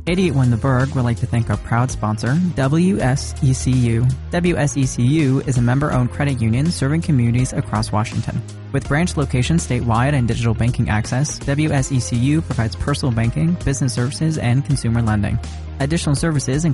881 The Berg would like to thank our proud sponsor, WSECU. WSECU is a member-owned credit union serving communities across Washington. With branch locations statewide and digital banking access, WSECU provides personal banking, business services, and consumer lending. Additional services include